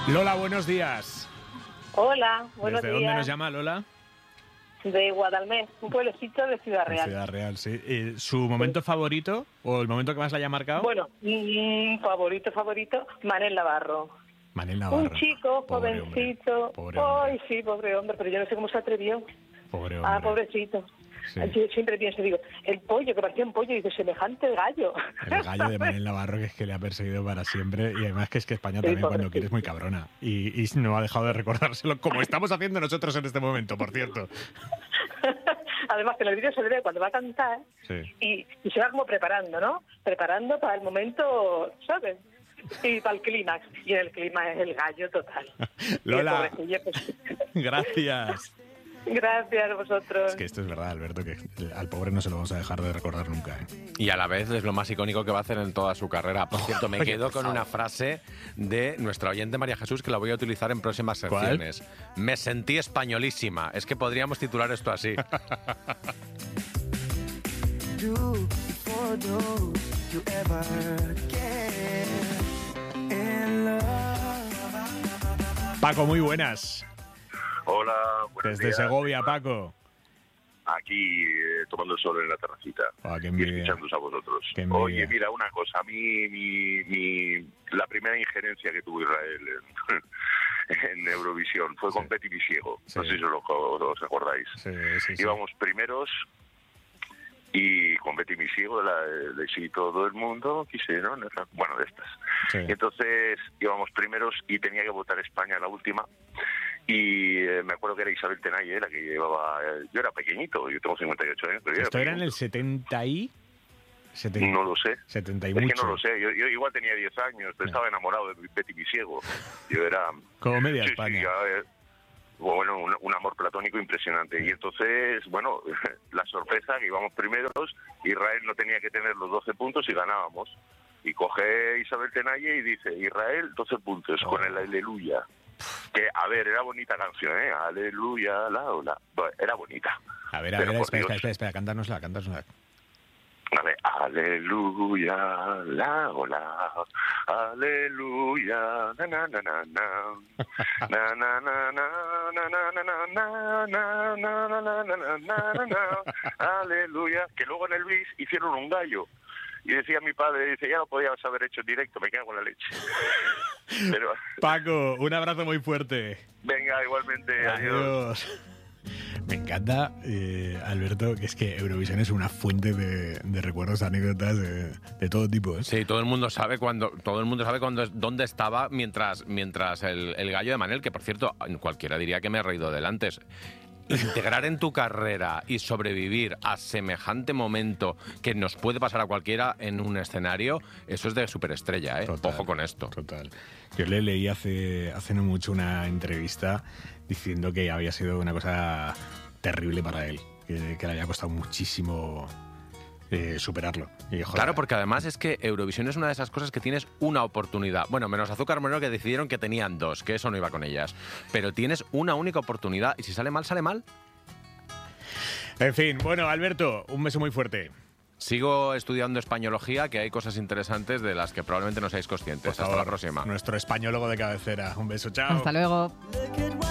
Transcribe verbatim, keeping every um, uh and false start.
Lola, buenos días. Hola, buenos ¿Desde días. dónde nos llama, Lola? De Guadalmés, un pueblecito de Ciudad Real. Ciudad Real, sí. Eh, ¿Su momento sí. favorito o el momento que más le haya marcado? Bueno, mi favorito, favorito, Manel Navarro. Manel Navarro. Un chico, pobre jovencito. Hombre. Pobre hombre. Ay, sí, pobre hombre, pero yo no sé cómo se atrevió. Pobre hombre. Ah, pobrecito. Sí. Yo siempre pienso, digo, el pollo, que parecía un pollo, y dice, semejante gallo. El gallo de Manel Navarro, que es que le ha perseguido para siempre. Y además que es que España también, sí, cuando quiere, es muy cabrona. Y, y no ha dejado de recordárselo, como estamos haciendo nosotros en este momento, por cierto. Además que en el vídeo se le ve cuando va a cantar, sí. y, y se va como preparando, ¿no? Preparando para el momento, ¿sabes? Y para el clímax. Y en el clímax es el gallo total. Lola, pues... gracias. Gracias a vosotros. Es que esto es verdad, Alberto, que al pobre no se lo vamos a dejar de recordar nunca, ¿eh? Y a la vez es lo más icónico que va a hacer en toda su carrera. Por cierto, me quedo con una frase de nuestra oyente María Jesús que la voy a utilizar en próximas secciones. ¿Cuál? Me sentí españolísima. Es que podríamos titular esto así. Paco, muy buenas. Hola, buenos Desde días. Segovia, Paco. Aquí eh, tomando el sol en la terracita. Oh, qué y envidia. escuchándoos a vosotros. Qué envidia. Oye, mira, una cosa. A mí, mi, mi, la primera injerencia que tuvo Israel en, en Eurovisión fue sí. con Betty Visiego. Sí. No sé si os, lo, os acordáis. Sí, sí, sí. Íbamos primeros y con Betty Visiego, la de Sí, todo el mundo quise, ¿no? Bueno, de estas. Sí. Y entonces íbamos primeros y tenía que votar España la última. Y eh, me acuerdo que era Isabel Tenalle, la que llevaba... Eh, yo era pequeñito, yo tengo cincuenta y ocho años. Pero ¿Esto era, era en el setenta y...? setenta, no lo sé. setenta y es mucho. que no lo sé. Yo, yo igual tenía diez años, pero no. estaba enamorado de Betty Visiego. Yo era... Como media sí, España. Sí, a ver, bueno, un, un amor platónico impresionante. Sí. Y entonces, bueno, la sorpresa, que íbamos primeros, Israel no tenía que tener los doce puntos y ganábamos. Y coge Isabel Tenalle y dice, Israel, doce puntos, oh. con el Aleluya. Que, a ver, era bonita canción, ¿eh? Aleluya, la ola. Bueno, era bonita. A ver, a ver, espera, espera, espera, espera, cantárnosla, cantárnosla. A ver, aleluya, la ola, aleluya, na na na na na, na na na na na na na na na na na na na, aleluya. Que luego en el bis hicieron un gallo. Y decía mi padre, dice, ya lo podías haber hecho en directo, me cago en la leche. Pero... Paco, un abrazo muy fuerte. Venga, igualmente, adiós. adiós. Me encanta, eh, Alberto, que es que Eurovisión es una fuente de, de recuerdos, anécdotas de, de todo tipo, ¿eh? Sí, todo el mundo sabe cuando, todo el mundo sabe cuando, dónde estaba mientras, mientras el, el gallo de Manel, que por cierto, cualquiera diría que me he reído del antes. Integrar en tu carrera y sobrevivir a semejante momento que nos puede pasar a cualquiera en un escenario, eso es de superestrella, ¿eh? Total, ojo con esto. Total. Yo le leí hace, hace no mucho una entrevista diciendo que había sido una cosa terrible para él, que, que le había costado muchísimo eh, superarlo. Y, joder, claro, porque además es que Eurovisión es una de esas cosas que tienes una oportunidad. Bueno, menos Azúcar Moreno, que decidieron que tenían dos, que eso no iba con ellas. Pero tienes una única oportunidad y si sale mal, sale mal. En fin, bueno, Alberto, un beso muy fuerte. Sigo estudiando españología, que hay cosas interesantes de las que probablemente no seáis conscientes. Hasta la próxima. Nuestro españólogo de cabecera. Un beso, chao. Hasta luego.